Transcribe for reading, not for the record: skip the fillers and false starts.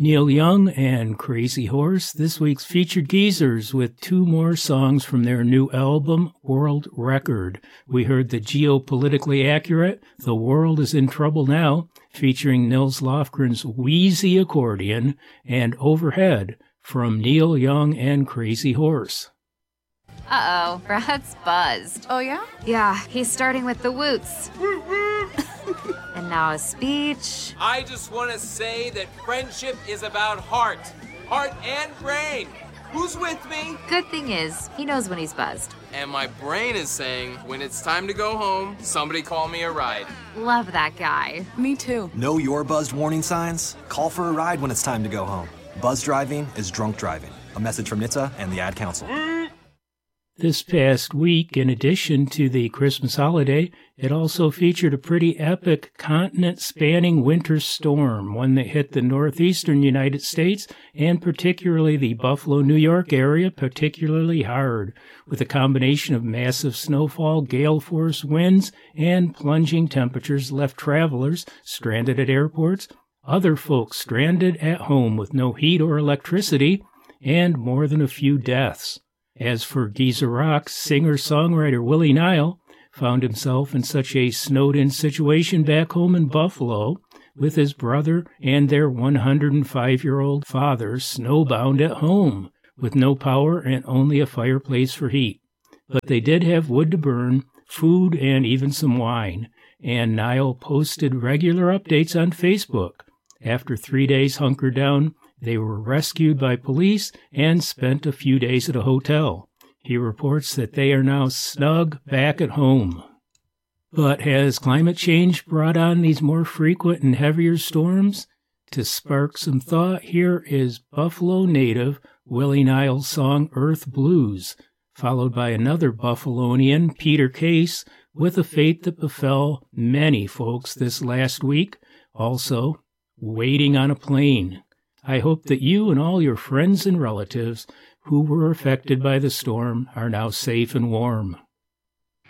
Neil Young and Crazy Horse, this week's featured geezers with two more songs from their new album, World Record. We heard the geopolitically accurate The World Is in Trouble Now, featuring Nils Lofgren's wheezy accordion, and Overhead from Neil Young and Crazy Horse. Uh-oh, Brad's buzzed. Oh, yeah? Yeah, he's starting with the woots. And now a speech. I just want to say that friendship is about heart and brain. Who's with me? Good thing is, he knows when he's buzzed. And my brain is saying, when it's time to go home, somebody call me a ride. Love that guy. Me too. Know your buzzed warning signs? Call for a ride when it's time to go home. Buzz driving is drunk driving. A message from NHTSA and the Ad Council. This past week, in addition to the Christmas holiday, it also featured a pretty epic continent-spanning winter storm, one that hit the northeastern United States and particularly the Buffalo, New York area particularly hard, with a combination of massive snowfall, gale-force winds, and plunging temperatures left travelers stranded at airports, other folks stranded at home with no heat or electricity, and more than a few deaths. As for Geezer Rock's singer-songwriter Willie Nile, found himself in such a snowed-in situation back home in Buffalo, with his brother and their 105-year-old father snowbound at home, with no power and only a fireplace for heat. But they did have wood to burn, food, and even some wine, and Nile posted regular updates on Facebook. After 3 days hunkered down, they were rescued by police and spent a few days at a hotel. He reports that they are now snug back at home. But has climate change brought on these more frequent and heavier storms? To spark some thought, here is Buffalo native Willie Nile's song Earth Blues, followed by another Buffalonian, Peter Case, with a fate that befell many folks this last week, also waiting on a plane. I hope that you and all your friends and relatives who were affected by the storm are now safe and warm.